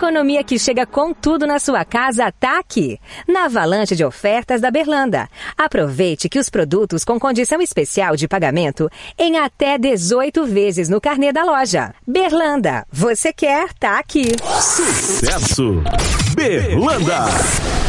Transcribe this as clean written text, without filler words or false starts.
economia que chega com tudo na sua casa tá aqui, na avalanche de ofertas da Berlanda. Aproveite que os produtos com condição especial de pagamento em até 18 vezes no carnê da loja. Berlanda, você quer, tá aqui. Sucesso! Berlanda!